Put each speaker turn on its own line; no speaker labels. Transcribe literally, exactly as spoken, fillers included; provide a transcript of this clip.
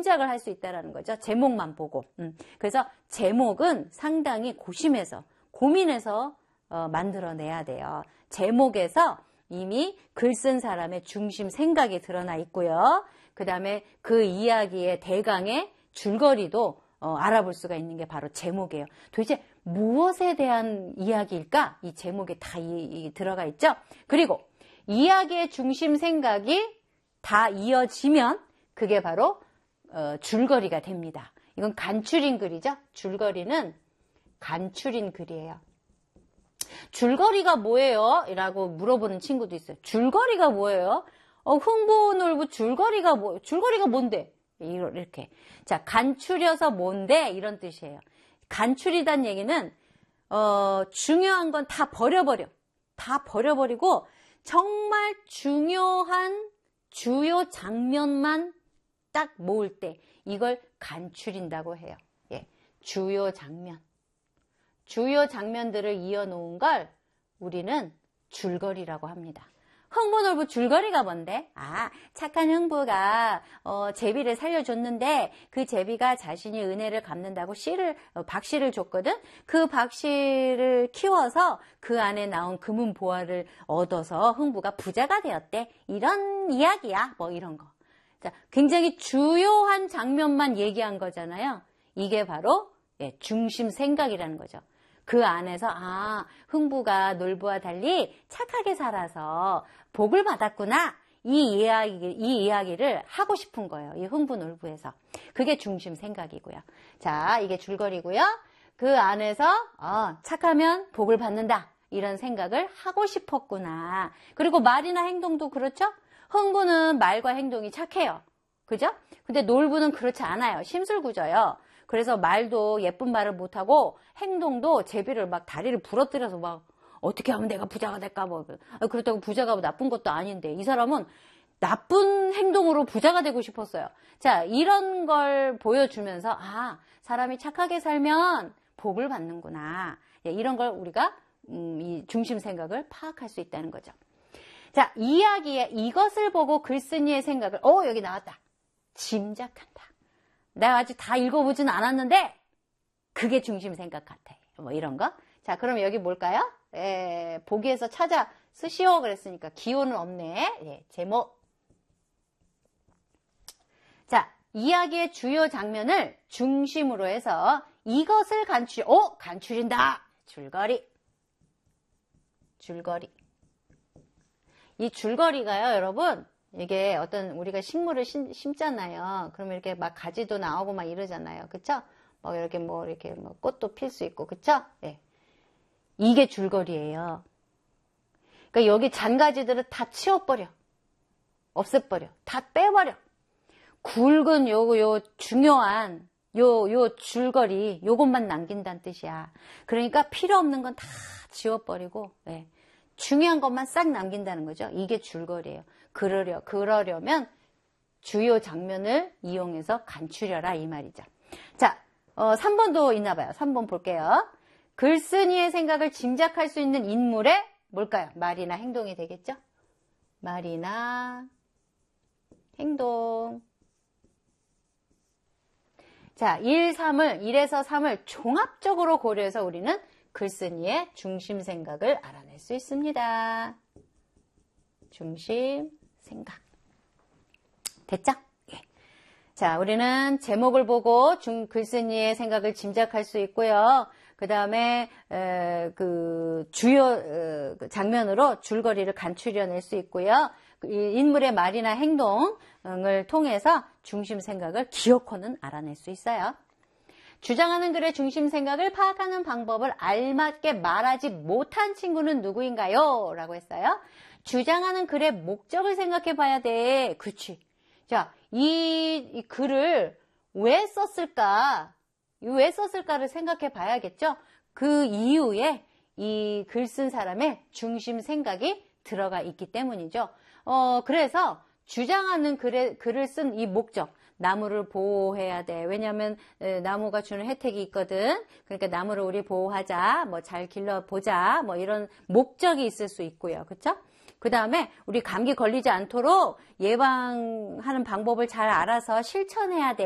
짐작을 할 수 있다는 거죠. 제목만 보고. 음. 그래서 제목은 상당히 고심해서 고민해서 어, 만들어내야 돼요. 제목에서 이미 글 쓴 사람의 중심 생각이 드러나 있고요. 그 다음에 그 이야기의 대강의 줄거리도 어, 알아볼 수가 있는 게 바로 제목이에요. 도대체 무엇에 대한 이야기일까? 이 제목에 다 이, 이 들어가 있죠. 그리고 이야기의 중심 생각이 다 이어지면 그게 바로 어, 줄거리가 됩니다. 이건 간추린 글이죠. 줄거리는 간추린 글이에요. 줄거리가 뭐예요? 라고 물어보는 친구도 있어요. 줄거리가 뭐예요? 어, 흥부놀부 줄거리가 뭐, 줄거리가 뭔데? 이렇게. 자, 간추려서 뭔데? 이런 뜻이에요. 간추리단 얘기는, 어, 중요한 건 다 버려버려. 다 버려버리고, 정말 중요한 주요 장면만 딱 모을 때, 이걸 간추린다고 해요. 예. 주요 장면. 주요 장면들을 이어놓은 걸 우리는 줄거리라고 합니다. 흥부놀부 줄거리가 뭔데? 아, 착한 흥부가 어, 제비를 살려줬는데 그 제비가 자신이 은혜를 갚는다고 씨를 어, 박씨를 줬거든. 그 박씨를 키워서 그 안에 나온 금은 보화를 얻어서 흥부가 부자가 되었대. 이런 이야기야. 뭐 이런 거. 자, 굉장히 주요한 장면만 얘기한 거잖아요. 이게 바로 예, 중심 생각이라는 거죠. 그 안에서 아, 흥부가 놀부와 달리 착하게 살아서 복을 받았구나. 이 이야기, 이 이야기를 하고 싶은 거예요. 이 흥부 놀부에서. 그게 중심 생각이고요. 자, 이게 줄거리고요. 그 안에서 어, 착하면 복을 받는다. 이런 생각을 하고 싶었구나. 그리고 말이나 행동도 그렇죠? 흥부는 말과 행동이 착해요. 그죠? 근데 놀부는 그렇지 않아요. 심술궂어요. 그래서 말도 예쁜 말을 못하고 행동도 제비를 막 다리를 부러뜨려서 막 어떻게 하면 내가 부자가 될까 뭐 그렇다고 부자가 나쁜 것도 아닌데 이 사람은 나쁜 행동으로 부자가 되고 싶었어요. 자, 이런 걸 보여주면서 아, 사람이 착하게 살면 복을 받는구나. 이런 걸 우리가 음, 이 중심 생각을 파악할 수 있다는 거죠. 자, 이야기에 이것을 보고 글쓴이의 생각을 어, 여기 나왔다. 짐작한다. 내가 아직 다 읽어보진 않았는데 그게 중심 생각 같아. 뭐 이런 거. 자, 그럼 여기 뭘까요? 에, 보기에서 찾아 쓰시오 그랬으니까 기호는 없네. 예, 제목. 자, 이야기의 주요 장면을 중심으로 해서 이것을 간추, 오, 간추린다. 줄거리. 줄거리. 이 줄거리가요, 여러분. 이게 어떤 우리가 식물을 심, 심잖아요. 그러면 이렇게 막 가지도 나오고 막 이러잖아요. 그쵸? 뭐 이렇게 뭐 이렇게 뭐 꽃도 필 수 있고, 그쵸? 예. 이게 줄거리예요. 그러니까 여기 잔가지들을 다 치워버려. 없애버려. 다 빼버려. 굵은 요, 요 중요한 요, 요 줄거리, 요것만 남긴다는 뜻이야. 그러니까 필요 없는 건 다 지워버리고, 예. 중요한 것만 싹 남긴다는 거죠. 이게 줄거리예요. 그러려, 그러려면 주요 장면을 이용해서 간추려라 이 말이죠. 자, 어, 삼 번도 있나 봐요. 삼 번 볼게요. 글쓴이의 생각을 짐작할 수 있는 인물의 뭘까요? 말이나 행동이 되겠죠? 말이나 행동. 자, 일, 삼을, 일에서 삼을 종합적으로 고려해서 우리는 글쓴이의 중심 생각을 알아낼 수 있습니다. 중심 생각. 됐죠? 예. 자, 우리는 제목을 보고 중, 글쓴이의 생각을 짐작할 수 있고요. 그 다음에 그 주요 에, 장면으로 줄거리를 간추려낼 수 있고요. 인물의 말이나 행동을 통해서 중심 생각을 기어코는 알아낼 수 있어요. 주장하는 글의 중심 생각을 파악하는 방법을 알맞게 말하지 못한 친구는 누구인가요? 라고 했어요. 주장하는 글의 목적을 생각해 봐야 돼. 그치. 자, 이, 이 글을 왜 썼을까? 왜 썼을까를 생각해 봐야겠죠? 그 이유에 이 글 쓴 사람의 중심 생각이 들어가 있기 때문이죠. 어, 그래서 주장하는 글의, 글을 쓴 이 목적. 나무를 보호해야 돼. 왜냐하면 나무가 주는 혜택이 있거든. 그러니까 나무를 우리 보호하자. 뭐 잘 길러보자. 뭐 이런 목적이 있을 수 있고요. 그렇죠? 그 다음에 우리 감기 걸리지 않도록 예방하는 방법을 잘 알아서 실천해야 돼.